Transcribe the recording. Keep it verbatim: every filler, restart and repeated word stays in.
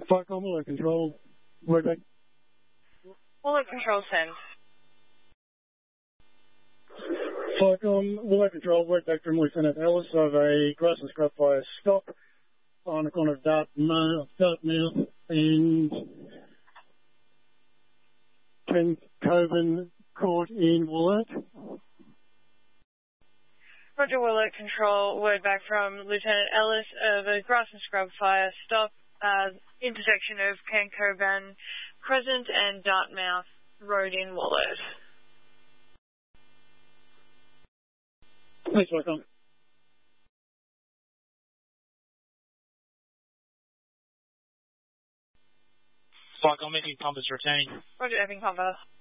Falcon, Willow Control, word back. Willow Control, send. Falcon, Willow Control, word back from Lieutenant Ellis of a grass and scrub fire stop on the corner of Dartmouth, Dartmouth and Ken Coven Court in Wollert. Roger, Willett Control, word back from Lieutenant Ellis of a grass and scrub fire stop, uh, intersection of Cancoban Crescent and Dartmouth Road in Wollert. Thanks, welcome. Falcon, making compass returning. Roger, Epping Conver.